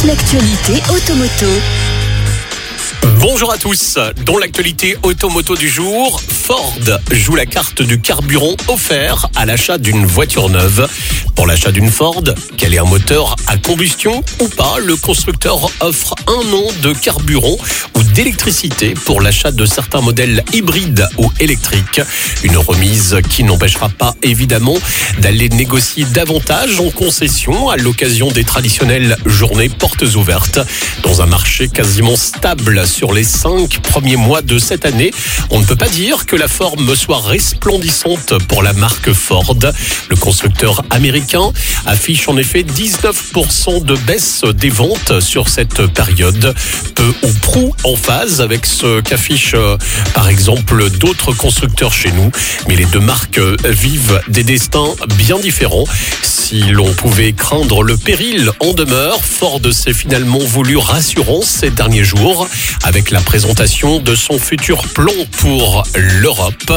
toute l'actualité automoto. Bonjour à tous. Dans l'actualité automoto du jour, Ford joue la carte du carburant offert à l'achat d'une voiture neuve. Pour l'achat d'une Ford, qu'elle ait un moteur à combustion ou pas, le constructeur offre 1 an de carburant ou d'électricité pour l'achat de certains modèles hybrides ou électriques. Une remise qui n'empêchera pas évidemment d'aller négocier davantage en concession à l'occasion des traditionnelles journées portes ouvertes. Dans un marché quasiment stable sur les 5 premiers mois de cette année, on ne peut pas dire que la forme soit resplendissante pour la marque Ford. Le constructeur américain affiche en effet 19% de baisse des ventes sur cette période, peu ou prou en phase avec ce qu'affichent par exemple d'autres constructeurs chez nous. Mais les deux marques vivent des destins bien différents. Si l'on pouvait craindre le péril en demeure, Ford s'est finalement voulu rassurant ces derniers jours avec la présentation de son futur plan pour l'Europe.